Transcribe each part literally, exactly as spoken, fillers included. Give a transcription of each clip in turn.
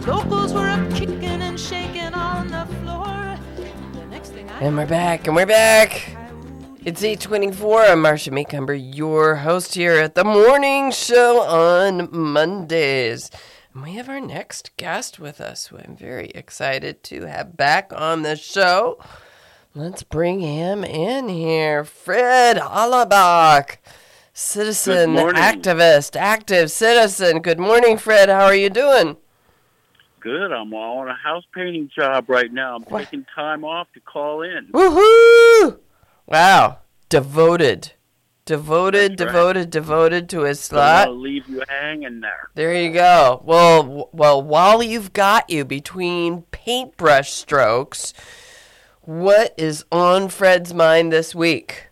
Locals were up kicking and shaking on the floor. The next thing I And we're back, and we're back. It's eight twenty-four. I'm Marcia Maycumber, your host here at the morning show on Mondays. And we have our next guest with us, who I'm very excited to have back on the show. Let's bring him in here. Fred Hollabach, citizen, activist, active citizen. Good morning, Fred. How are you doing? Good. I'm on a house painting job right now. I'm what? taking time off to call in. Woohoo! Wow. Devoted. Devoted, That's devoted, right. devoted to his slot. I'll leave you hanging there. There you go. Well, w- well, while you've got you between paintbrush strokes, what is on Fred's mind this week?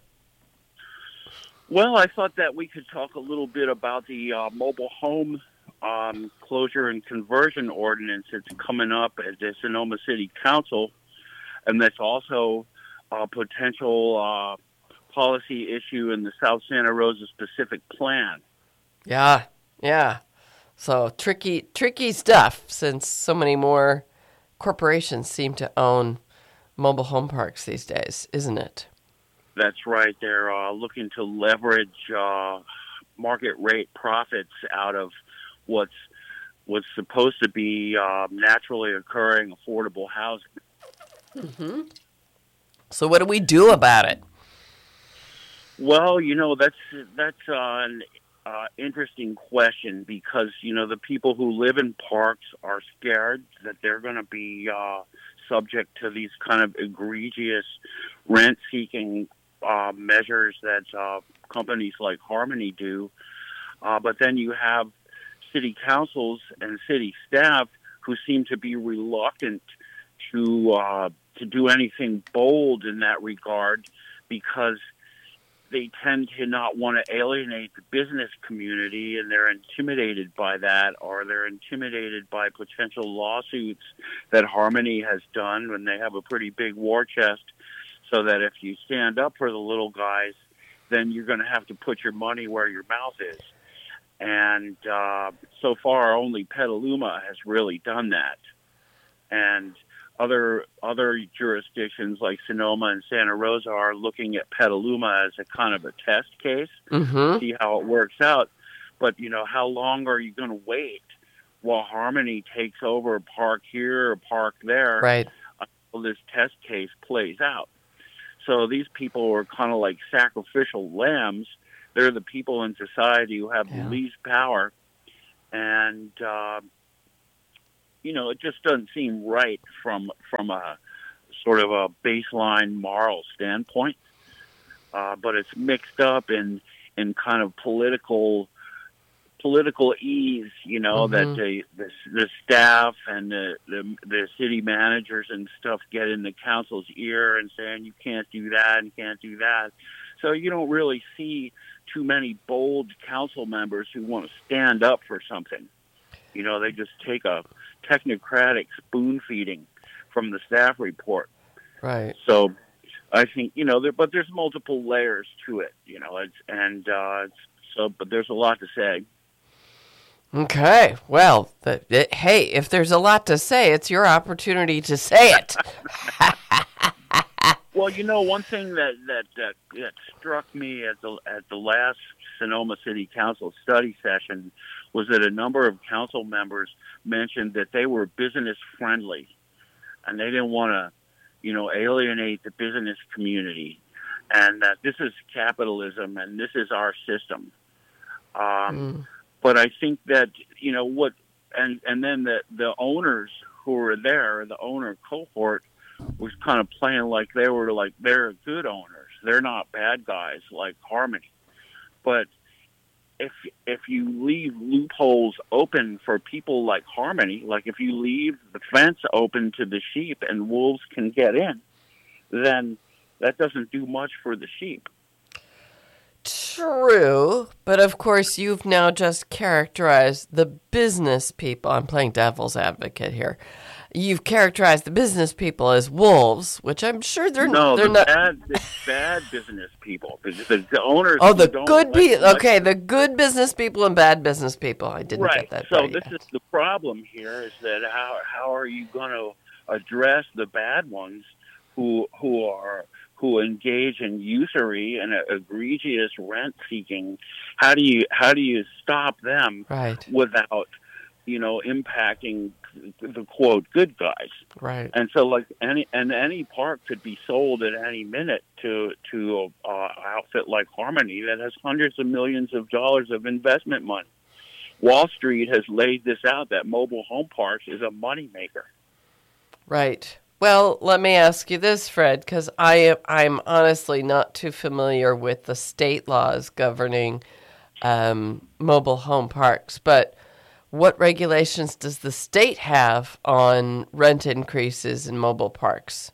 Well, I thought that we could talk a little bit about the uh, mobile home um, closure and conversion ordinance that's coming up at the Sonoma City Council, and that's also a potential uh, policy issue in the South Santa Rosa specific plan. Yeah, yeah. So tricky, tricky stuff, since so many more corporations seem to own mobile home parks these days, isn't it? That's right. They're uh, looking to leverage uh, market rate profits out of what's what's supposed to be uh, naturally occurring affordable housing. Mm-hmm. So what do we do about it? Well, you know, that's that's uh, an uh, interesting question, because, you know, the people who live in parks are scared that they're going to be uh, subject to these kind of egregious rent-seeking uh, measures that uh, companies like Harmony do. Uh, but then you have city councils and city staff who seem to be reluctant to uh, to do anything bold in that regard, because they tend to not want to alienate the business community, and they're intimidated by that, or they're intimidated by potential lawsuits that Harmony has done when they have a pretty big war chest, so that if you stand up for the little guys, then you're going to have to put your money where your mouth is. And uh, so far, only Petaluma has really done that. And other other jurisdictions like Sonoma and Santa Rosa are looking at Petaluma as a kind of a test case, mm-hmm. see how it works out. But, you know, how long are you going to wait while Harmony takes over a park here or a park there, right, until this test case plays out? So these people are kind of like sacrificial lambs. They're the people in society who have yeah. the least power. And, uh, you know, it just doesn't seem right from from a sort of a baseline moral standpoint. Uh, but it's mixed up in, in kind of political political ease, you know, mm-hmm. that the, the the staff and the, the the city managers and stuff get in the council's ear and saying, you can't do that and can't do that. So you don't really see too many bold council members who want to stand up for something. You know, they just take a technocratic spoon feeding from the staff report. Right. So I think, you know, there, but there's multiple layers to it, you know, it's, and uh, it's, so, but there's a lot to say. Okay. Well, the, it, hey, if there's a lot to say, it's your opportunity to say it. Well, you know, one thing that, that, that, that struck me at the at the last Sonoma City Council study session was that a number of council members mentioned that they were business friendly, and they didn't want to, you know, alienate the business community, and that this is capitalism and this is our system. Um, mm. But I think that, you know, what, and and then the the owners who were there, the owner cohort, was kind of playing like they were like they're good owners. They're not bad guys like Harmony. But if if you leave loopholes open for people like Harmony, like if you leave the fence open to the sheep and wolves can get in, then that doesn't do much for the sheep. True, but of course you've now just characterized the business people. I'm playing devil's advocate here. you've characterized the business people as wolves, which I'm sure they're no, they're the not. bad, the bad business people, the, the, the owners. Oh, the who don't good like- people. like- Okay, the good business people and bad business people. I didn't Right. get that. So right this yet. is the problem here: is that how how are you going to address the bad ones who who are who engage in usury and egregious rent seeking? How do you how do you stop them right, without, you know, impacting the quote good guys? right, And so, like any and any park could be sold at any minute to to a uh, outfit like Harmony that has hundreds of millions of dollars of investment money. Wall Street has laid this out that mobile home parks is a moneymaker. right. Well, let me ask you this, Fred, because I am I'm honestly not too familiar with the state laws governing um, mobile home parks, but what regulations does the state have on rent increases in mobile parks?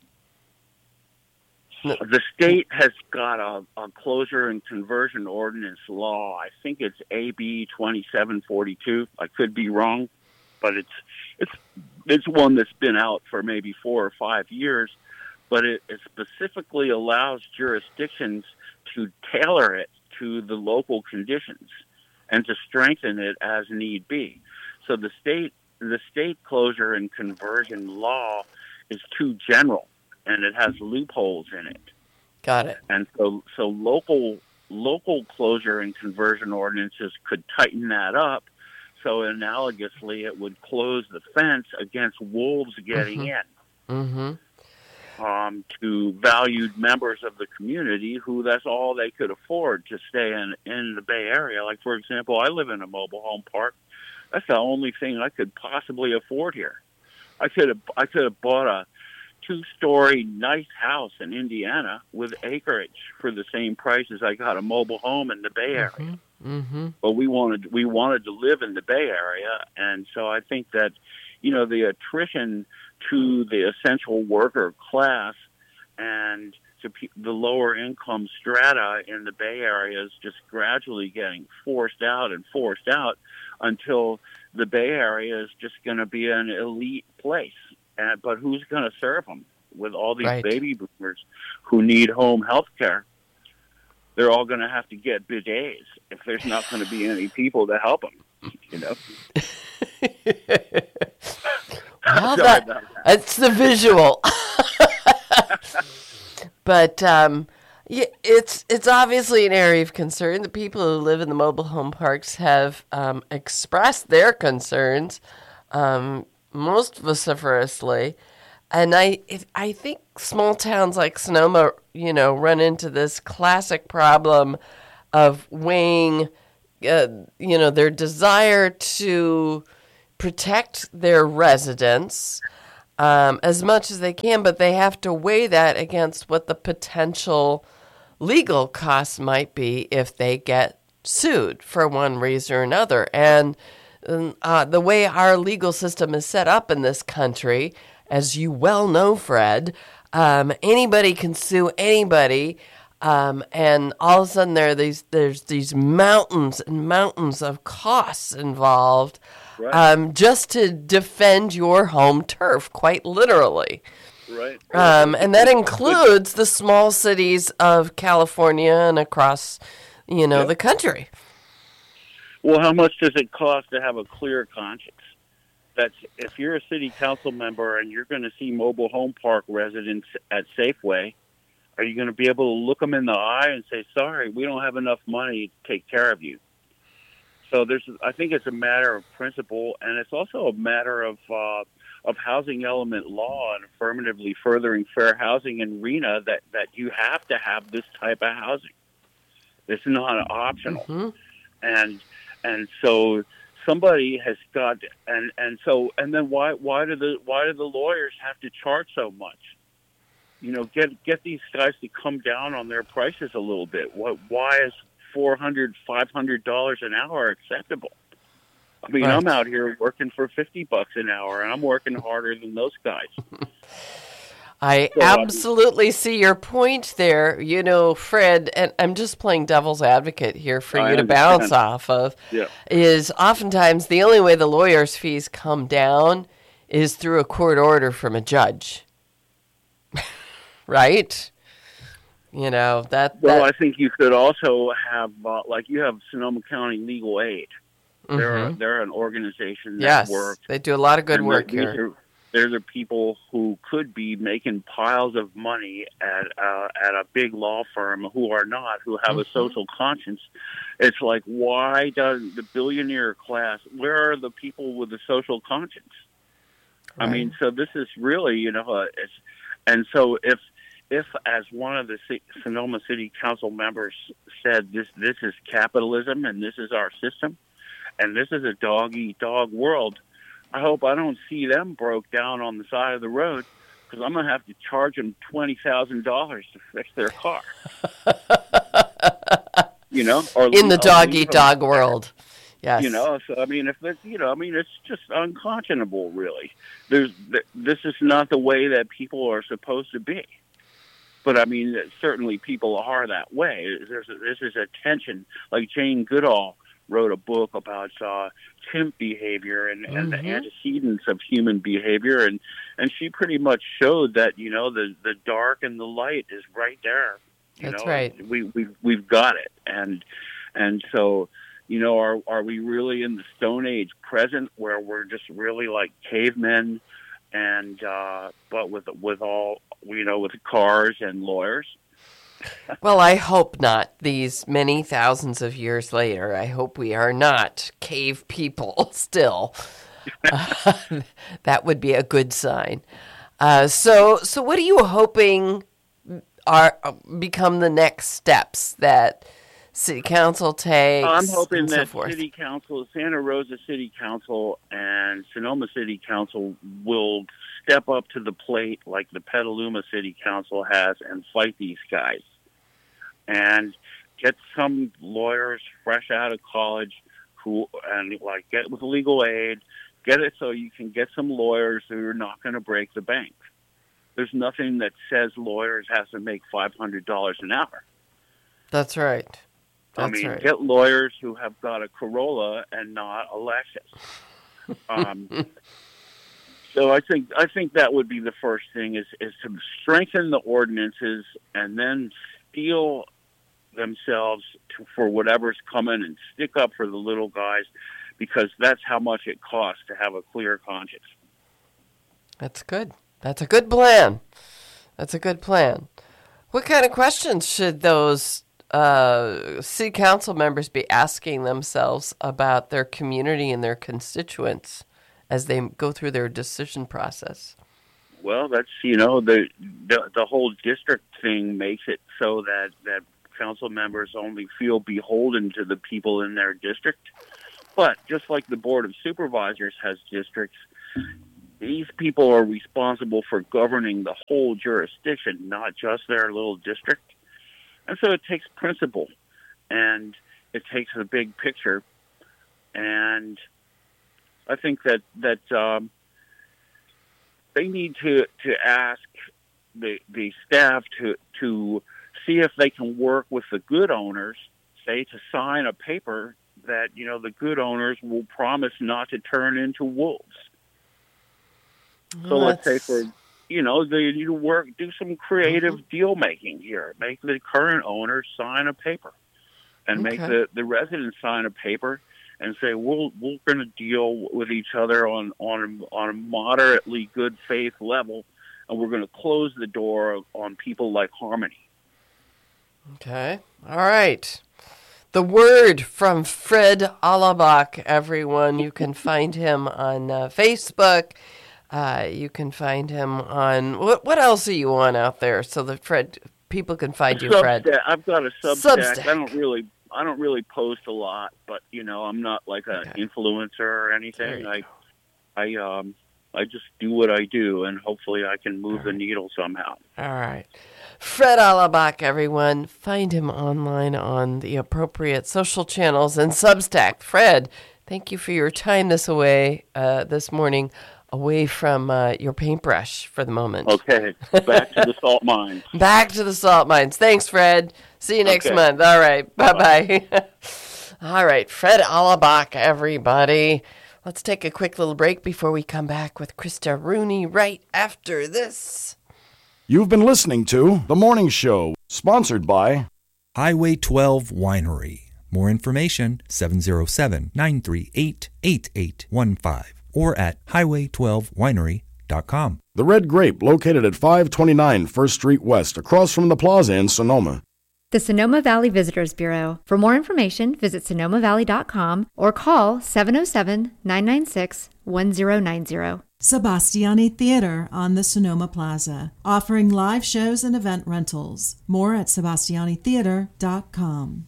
The state has got a, a closure and conversion ordinance law. I think it's A B twenty-seven forty-two. I could be wrong, but it's it's it's one that's been out for maybe four or five years. But it, it specifically allows jurisdictions to tailor it to the local conditions and to strengthen it as need be. So the state the state closure and conversion law is too general, and it has loopholes in it. Got it. And so, so local local closure and conversion ordinances could tighten that up. So analogously, it would close the fence against wolves getting Mm-hmm. in Mm-hmm. um, to valued members of the community who that's all they could afford to stay in in the Bay Area. Like, for example, I live in a mobile home park. That's the only thing I could possibly afford here. I could have I could have bought a two-story nice house in Indiana with acreage for the same price as I got a mobile home in the Bay Area. Mm-hmm. Mm-hmm. But we wanted we wanted to live in the Bay Area, and so I think that, you know, the attrition to the essential worker class and to pe- the lower income strata in the Bay Area is just gradually getting forced out and forced out until the Bay Area is just going to be an elite place. And, but who's going to serve them with all these Right. baby boomers who need home health care? They're all going to have to get bidets if there's not going to be any people to help them, you know? Well, Sorry that, about that. that's the visual. But um, yeah, it's it's obviously an area of concern. The people who live in the mobile home parks have um, expressed their concerns um, most vociferously, and I if, I think small towns like Sonoma, you know, run into this classic problem of weighing, uh, you know, their desire to protect their residents um, as much as they can, but they have to weigh that against what the potential legal costs might be if they get sued for one reason or another. And uh, the way our legal system is set up in this country, as you well know, Fred, um, anybody can sue anybody. Um, and all of a sudden there are these, there's these mountains and mountains of costs involved. Right. Um, just to defend your home turf, quite literally. Right. Um, and that includes the small cities of California and across, you know, Yep. the country. Well, how much does it cost to have a clear conscience? That's if you're a city council member and you're going to see mobile home park residents at Safeway, are you going to be able to look them in the eye and say, "Sorry, we don't have enough money to take care of you"? So there's, I think it's a matter of principle, and it's also a matter of uh, of housing element law and affirmatively furthering fair housing in R E N A that, that you have to have this type of housing. It's not optional, Mm-hmm. and and so somebody has got and and so and then why why do the why do the lawyers have to charge so much? You know, get get these guys to come down on their prices a little bit. What why is four hundred, five hundred dollars an hour acceptable? I mean, Right. I'm out here working for fifty bucks an hour, and I'm working harder than those guys. I So, um, absolutely see your point there. You know, Fred, and I'm just playing devil's advocate here for I you to understand. bounce off of, Yeah. is oftentimes the only way the lawyer's fees come down is through a court order from a judge. Right? You know, that... Well, that, I think you could also have, uh, like you have Sonoma County Legal Aid. They're, mm-hmm. they're an organization that yes, works. they do a lot of good work these here. Are, they're the people who could be making piles of money at uh, at a big law firm who are not, who have mm-hmm. a social conscience. It's like, why does the billionaire class, where are the people with the social conscience? Right. I mean, so this is really, you know, uh, it's, and so if, if as one of the C- Sonoma City Council members said, this this is capitalism and this is our system, and this is a dog-eat-dog world, I hope I don't see them broke down on the side of the road, because I'm going to have to charge them twenty thousand dollars to fix their car. You know? Or in the dog-eat-dog world. Yes. You know, so I mean, if it's, you know, I mean, it's just unconscionable, really. There's, this is not the way that people are supposed to be. But I mean, certainly people are that way. There's a, this is a tension. Like Jane Goodall wrote a book about uh, chimp behavior and, mm-hmm. and the antecedents of human behavior, and, and she pretty much showed that, you know, the, the dark and the light is right there. You That's know? right. We we we've got it, and and so, you know, are are we really in the Stone Age present, where we're just really like cavemen, and uh, but with with all, you know, with cars and lawyers? Well, I hope not. These many thousands of years later, I hope we are not cave people still. Uh, that would be a good sign. Uh, so, so what are you hoping are become the next steps that City Council takes? I'm hoping and so that forth? City Council, Santa Rosa City Council, and Sonoma City Council will step up to the plate like the Petaluma City Council has and fight these guys. And get some lawyers fresh out of college who, and like get with legal aid, get it so you can get some lawyers who are not going to break the bank. There's nothing that says lawyers have to make five hundred dollars an hour. That's right. That's I mean, right. get lawyers who have got a Corolla and not a Lexus. Um, so I think I think that would be the first thing, is, is to strengthen the ordinances and then steel themselves to, for whatever's coming, and stick up for the little guys, because that's how much it costs to have a clear conscience. That's good. That's a good plan. That's a good plan. What kind of questions should those uh, city council members be asking themselves about their community and their constituents as they go through their decision process? Well, that's, you know, the the, the whole district thing makes it so that, that council members only feel beholden to the people in their district. But just like the Board of Supervisors has districts, these people are responsible for governing the whole jurisdiction, not just their little district. And so it takes principle, and it takes the big picture. And I think that, that um, they need to, to ask the, the staff to, to see if they can work with the good owners, say, to sign a paper that, you know, the good owners will promise not to turn into wolves. So well, let's say for, you know, they you work, do some creative mm-hmm. deal making here. Make the current owners sign a paper, and okay. make the, the residents sign a paper, and say we'll we're going to deal with each other on on on a moderately good faith level, and we're going to close the door on people like Harmony. Okay. All right. The word from Fred Alabak, everyone. You can find him on uh, Facebook. Uh, you can find him on, what What else are you on out there so that Fred, people can find you, Fred? Substack. I've got a Substack. Substack. I don't really, I don't really post a lot, but you know, I'm not like an okay. influencer or anything. I, I, um, I just do what I do, and hopefully I can move the needle somehow. All right. Fred Alabak, everyone. Find him online on the appropriate social channels and Substack. Fred, thank you for your time this away uh, this morning, away from uh, your paintbrush for the moment. Okay. Back to the salt mines. Back to the salt mines. Thanks, Fred. See you next okay. month. All right. Bye-bye. All right. Fred Alabak, everybody. Let's take a quick little break before we come back with Krista Rooney right after this. You've been listening to The Morning Show, sponsored by Highway twelve Winery. More information, seven oh seven, nine three eight, eight eight one five or at highway twelve winery dot com. The Red Grape, located at five twenty-nine First Street West, across from the plaza in Sonoma. The Sonoma Valley Visitors Bureau. For more information, visit sonoma valley dot com or call seven oh seven, nine nine six, one oh nine oh. Sebastiani Theater on the Sonoma Plaza, offering live shows and event rentals. More at sebastiani theater dot com.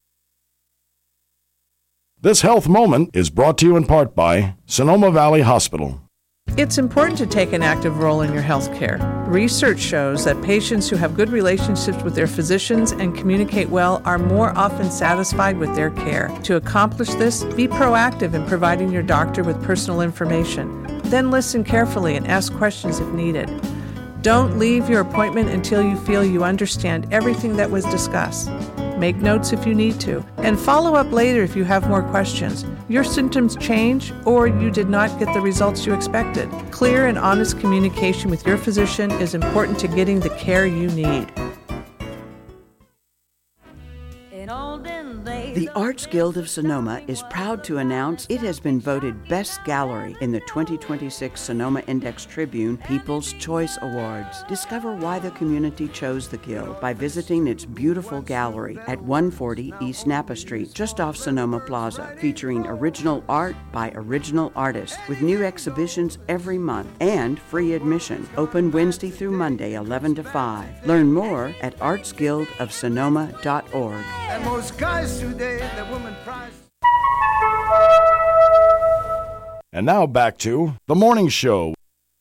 This health moment is brought to you in part by Sonoma Valley Hospital. It's important to take an active role in your health care. Research shows that patients who have good relationships with their physicians and communicate well are more often satisfied with their care. To accomplish this, be proactive in providing your doctor with personal information. Then listen carefully and ask questions if needed. Don't leave your appointment until you feel you understand everything that was discussed. Make notes if you need to, and follow up later if you have more questions. Your symptoms change, or you did not get the results you expected. Clear and honest communication with your physician is important to getting the care you need. The Arts Guild of Sonoma is proud to announce it has been voted Best Gallery in the twenty twenty-six Sonoma Index Tribune People's Choice Awards. Discover why the community chose the Guild by visiting its beautiful gallery at one forty East Napa Street, just off Sonoma Plaza, featuring original art by original artists with new exhibitions every month and free admission. Open Wednesday through Monday, eleven to five. Learn more at arts guild of sonoma dot org. And most guys today, the woman prize. And now back to The Morning Show.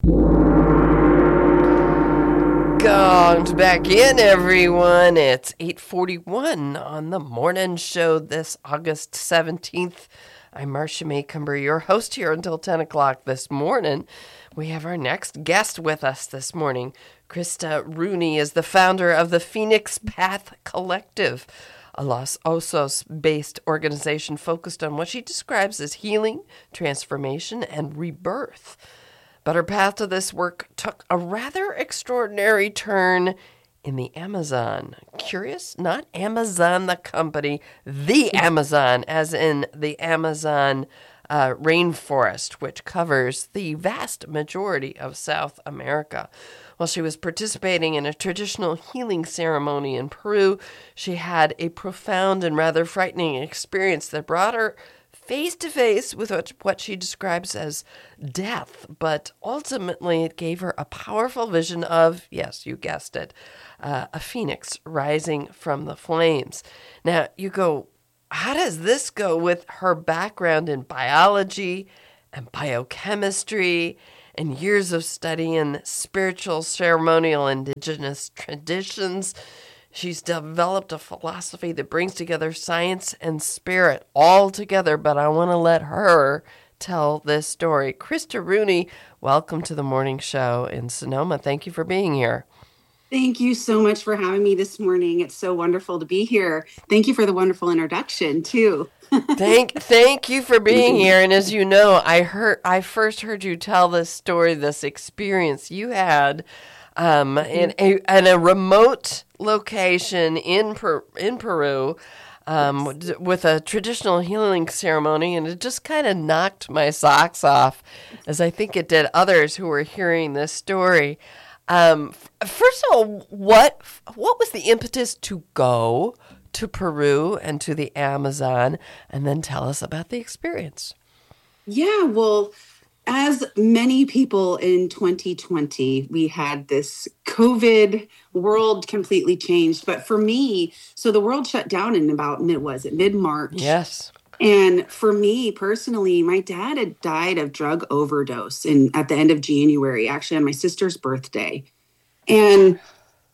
Gonged back in, everyone. It's eight forty-one on The Morning Show this August seventeenth. I'm Marcia Maycumber, your host here until ten o'clock this morning. We have our next guest with us this morning. Krista Rooney is the founder of the Phoenix Path Collective, a Los Osos-based organization focused on what she describes as healing, transformation, and rebirth. But her path to this work took a rather extraordinary turn in the Amazon. Curious? Not Amazon the company, the Amazon, as in the Amazon uh, rainforest, which covers the vast majority of South America. While she was participating in a traditional healing ceremony in Peru, she had a profound and rather frightening experience that brought her face-to-face with what, what she describes as death. But ultimately, it gave her a powerful vision of, yes, you guessed it, uh, a phoenix rising from the flames. Now, you go, how does this go with her background in biology and biochemistry and years of study in spiritual, ceremonial, indigenous traditions? She's developed a philosophy that brings together science and spirit all together, but I want to let her tell this story. Krista Rooney, welcome to the morning show in Sonoma. Thank you for being here. Thank you so much for having me this morning. It's so wonderful to be here. Thank you for the wonderful introduction, too. thank thank you for being here. And as you know, I heard I first heard you tell this story, this experience you had um, in, a, in a remote location in per, in Peru um, with a traditional healing ceremony, and it just kind of knocked my socks off, as I think it did others who were hearing this story. Um, first of all, what what was the impetus to go to Peru and to the Amazon, and then tell us about the experience? Yeah, well, as many people in twenty twenty, we had this COVID world completely changed. But for me, so the world shut down in about, mid, was it mid-March? Yes. And for me personally, my dad had died of drug overdose in at the end of January, actually on my sister's birthday. And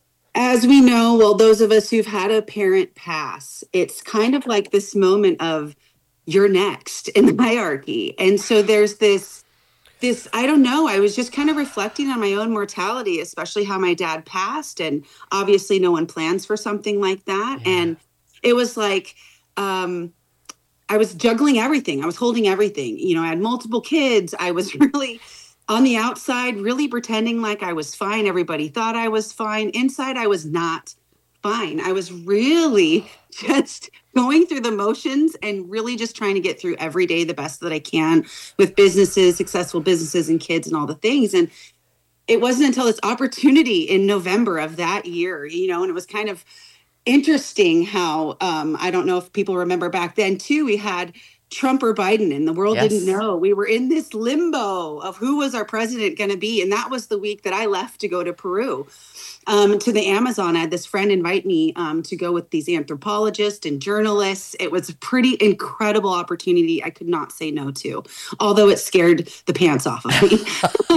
as we know, well, those of us who've had a parent pass, it's kind of like this moment of you're next in the hierarchy. And so there's this, this, I don't know, I was just kind of reflecting on my own mortality, especially how my dad passed. And obviously no one plans for something like that. Yeah. And it was like, um, I was juggling everything. I was holding everything. You know, I had multiple kids. I was really on the outside, really pretending like I was fine. Everybody thought I was fine. Inside, I was not fine. I was really just going through the motions and really just trying to get through every day the best that I can with businesses, successful businesses and kids and all the things. And it wasn't until this opportunity in November of that year, you know, and it was kind of interesting how, um, I don't know if people remember back then too, we had Trump or Biden and the world Yes. didn't know. We were in this limbo of who was our president going to be. And that was the week that I left to go to Peru, um, to the Amazon. I had this friend invite me um, to go with these anthropologists and journalists. It was a pretty incredible opportunity I could not say no to, although it scared the pants off of me.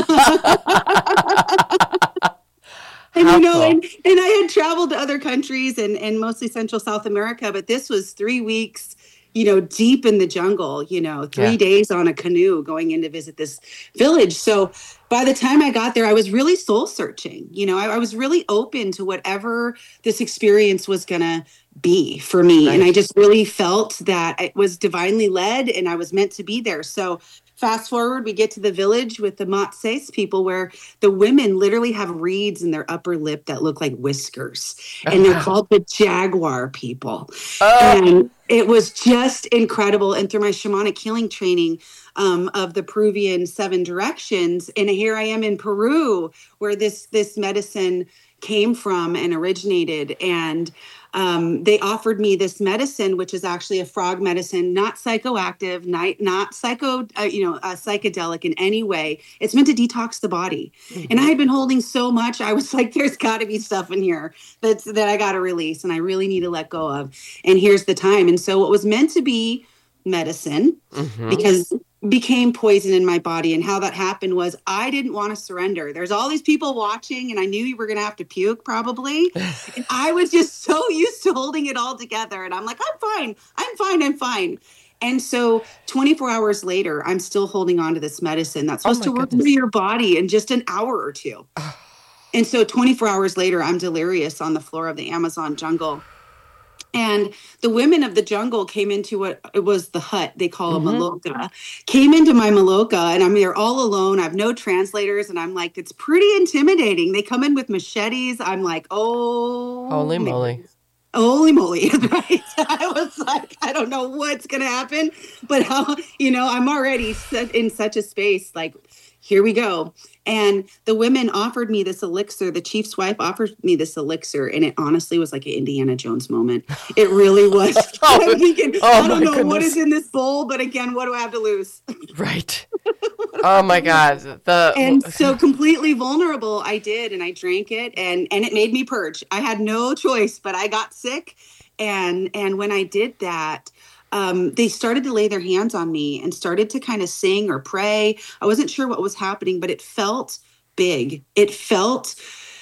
And, How you know, cool. and, and I had traveled to other countries and, and mostly Central South America, but this was three weeks, you know, deep in the jungle, you know, three Yeah. days on a canoe going in to visit this village. So by the time I got there, I was really soul searching. You know, I, I was really open to whatever this experience was going to be for me. Right. And I just really felt that it was divinely led and I was meant to be there. So fast forward, we get to the village with the Matses people where the women literally have reeds in their upper lip that look like whiskers. And they're called the Jaguar people. Oh. And it was just incredible. And through my shamanic healing training um, of the Peruvian seven directions, and here I am in Peru where this, this medicine came from and originated. And um, they offered me this medicine, which is actually a frog medicine, not psychoactive, not, not psycho, uh, you know, uh, psychedelic in any way. It's meant to detox the body. Mm-hmm. And I had been holding so much. I was like, there's got to be stuff in here that's, that I got to release and I really need to let go of. And here's the time. And so what was meant to be medicine, mm-hmm. because became poison in my body. And how that happened was I didn't want to surrender. There's all these people watching and I knew you were going to have to puke probably. And I was just so used to holding it all together. And I'm like, I'm fine. I'm fine. I'm fine. And so twenty-four hours later, I'm still holding on to this medicine that's supposed Oh to work goodness. through your body in just an hour or two. And so twenty-four hours later, I'm delirious on the floor of the Amazon jungle. And the women of the jungle came into what it was the hut, they call mm-hmm. a maloka, came into my maloka, and I'm there all alone. I have no translators, and I'm like, it's pretty intimidating. They come in with machetes. I'm like, oh. Holy man. moly. Holy moly, right? I was like, I don't know what's going to happen, but how, you know, I'm already set in such a space, like, here we go. And the women offered me this elixir. The chief's wife offered me this elixir. And it honestly was like an Indiana Jones moment. It really was. oh, I'm thinking, oh I don't know goodness. what is in this bowl, but again, what do I have to lose? Right. Oh my God. The And so completely vulnerable, I did. And I drank it and, and it made me purge. I had no choice, but I got sick. And, and when I did that, Um, they started to lay their hands on me and started to kind of sing or pray. I wasn't sure what was happening, but it felt big. It felt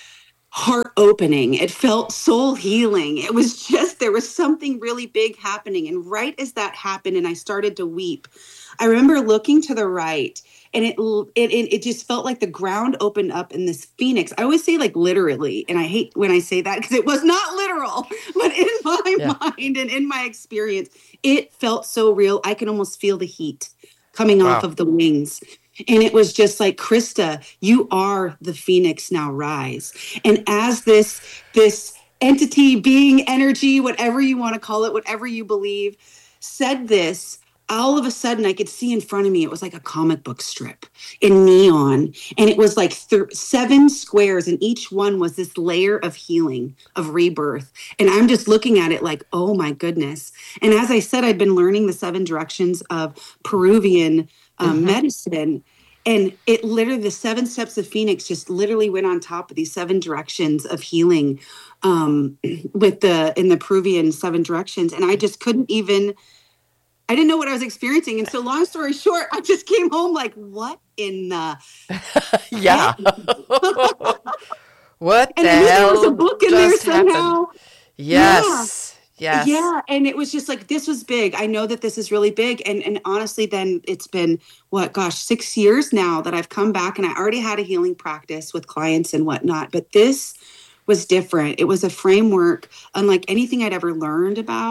heart opening. It felt soul healing. It was just, there was something really big happening. And right as that happened and I started to weep, I remember looking to the right and it, it, it, it just felt like the ground opened up in this phoenix. I always say like literally, and I hate when I say that because it was not literal, but in my yeah. mind and in my experience, it felt so real. I can almost feel the heat coming wow. off of the wings. And it was just like, Krista, you are the phoenix, now rise. And as this, this entity, being, energy, whatever you want to call it, whatever you believe, said this, all of a sudden I could see in front of me, it was like a comic book strip in neon. And it was like th- seven squares and each one was this layer of healing, of rebirth. And I'm just looking at it like, oh my goodness. And as I said, I'd been learning the seven directions of Peruvian um, mm-hmm. medicine. And it literally, the seven steps of Phoenix just literally went on top of these seven directions of healing um, with the, in the Peruvian seven directions. And I just couldn't even, I didn't know what I was experiencing. And so long story short, I just came home like, what in the... yeah. What and the I knew hell there was a book in there somehow. Happened. Yes. Yeah. Yes. Yeah. And it was just like, this was big. I know that this is really big. And and honestly, then it's been, what, gosh, six years now that I've come back and I already had a healing practice with clients and whatnot. But this was different. It was a framework unlike anything I'd ever learned about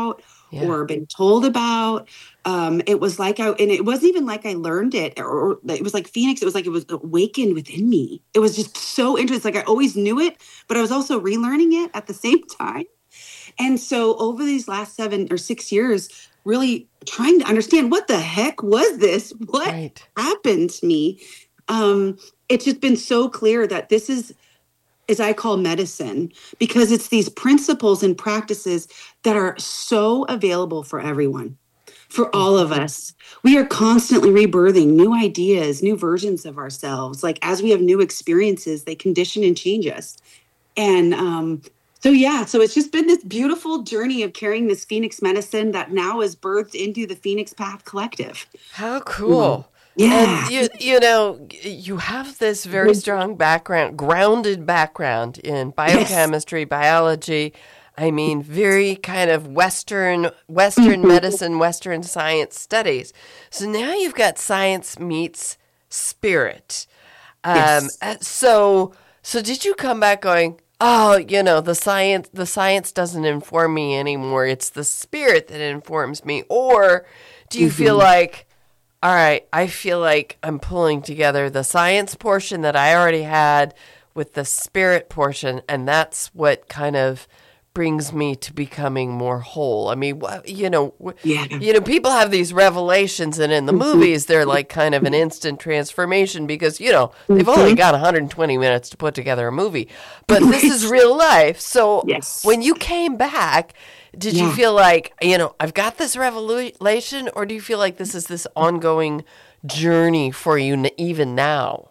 yeah. or been told about. Um, it was like I, and it wasn't even like I learned it, or, or it was like Phoenix. It was like it was awakened within me. It was just so interesting. Like I always knew it, but I was also relearning it at the same time. And so over these last seven or six years, really trying to understand what the heck was this? What right. happened to me? Um, it's just been so clear that this is, as I call medicine, because it's these principles and practices that are so available for everyone, for all of us. We are constantly rebirthing new ideas, new versions of ourselves. Like as we have new experiences, they condition and change us. And, um, So, yeah, so it's just been this beautiful journey of carrying this Phoenix medicine that now is birthed into the Phoenix Path Collective. How cool. Yeah. And you, you know, you have this very strong background, grounded background in biochemistry, yes. biology. I mean, very kind of Western, Western mm-hmm. medicine, Western science studies. So now you've got science meets spirit. Um, yes. So, so did you come back going, oh, you know, the science the science doesn't inform me anymore. It's the spirit that informs me. Or do you mm-hmm. feel like, all right, I feel like I'm pulling together the science portion that I already had with the spirit portion, and that's what kind of brings me to becoming more whole. I mean, you know, yeah. you know, people have these revelations, and in the movies, they're like kind of an instant transformation because, you know, they've only got one hundred twenty minutes to put together a movie. But this is real life. So yes. when you came back, did yeah. you feel like, you know, I've got this revelation, or do you feel like this is this ongoing journey for you even now?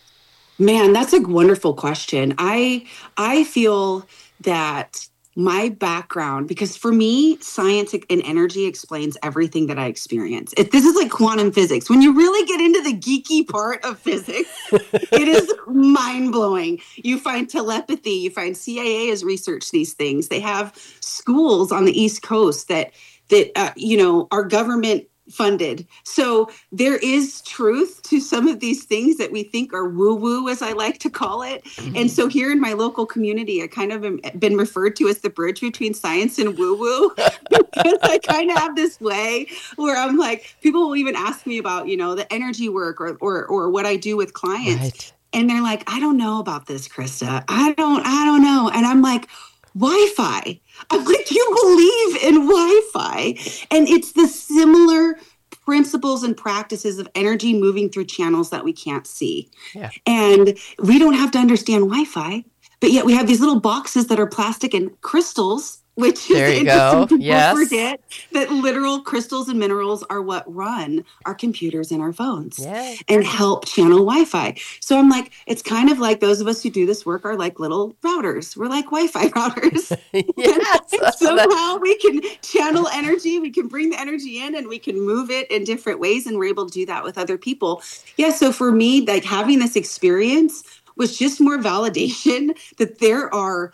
Man, that's a wonderful question. I I feel that my background, because for me, science and energy explains everything that I experience. It, this is like quantum physics. When you really get into the geeky part of physics, it is mind-blowing. You find telepathy, you find C I A has researched these things. They have schools on the East Coast that, that uh, you know, our government funded. So there is truth to some of these things that we think are woo-woo, as I like to call it. Mm-hmm. And so here in my local community, I kind of am been referred to as the bridge between science and woo-woo because I kind of have this way where I'm like, people will even ask me about, you know, the energy work or or, or what I do with clients. Right. And they're like, I don't know about this, Krista. I don't, I don't know. And I'm like, Wi-Fi. I'm like, you believe in Wi-Fi. And it's the similar principles and practices of energy moving through channels that we can't see. Yeah. And we don't have to understand Wi-Fi, but yet we have these little boxes that are plastic and crystals, which there is you go. People yes. forget that literal crystals and minerals are what run our computers and our phones yeah. and help channel Wi-Fi. So I'm like, it's kind of like those of us who do this work are like little routers. We're like Wi-Fi routers. yes. Somehow we can channel energy, we can bring the energy in, and we can move it in different ways, and we're able to do that with other people. Yeah, so for me, like having this experience was just more validation that there are